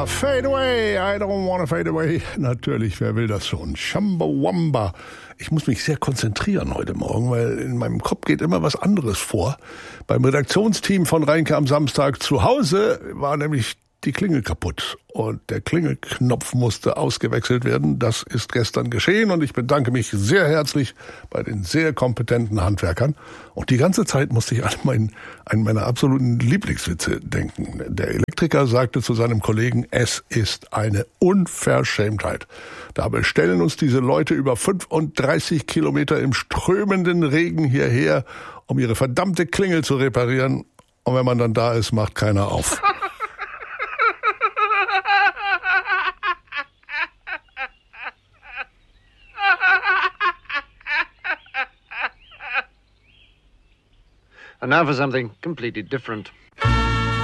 Wamba, fade away, I don't wanna fade away. Natürlich, wer will das schon? Chumbawamba. Ich muss mich sehr konzentrieren heute Morgen, weil in meinem Kopf geht immer was anderes vor. Beim Redaktionsteam von Reinke am Samstag zu Hause war nämlich die Klingel kaputt und der Klingelknopf musste ausgewechselt werden. Das ist gestern geschehen und ich bedanke mich sehr herzlich bei den sehr kompetenten Handwerkern. Und die ganze Zeit musste ich an einen meiner absoluten Lieblingswitze denken. Der Elektriker sagte zu seinem Kollegen, es ist eine Unverschämtheit. Da bestellen uns diese Leute über 35 Kilometer im strömenden Regen hierher, um ihre verdammte Klingel zu reparieren. Und wenn man dann da ist, macht keiner auf. And now for something completely different.